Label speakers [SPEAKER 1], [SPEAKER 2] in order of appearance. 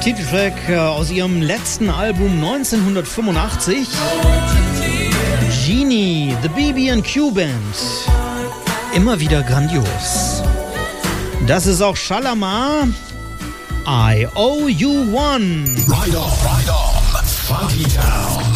[SPEAKER 1] Titeltrack aus ihrem letzten Album 1985. Genie, The BB&Q Band. Immer wieder grandios. Das ist auch Shalamar. I Owe You One.
[SPEAKER 2] Ride on, Funky Town.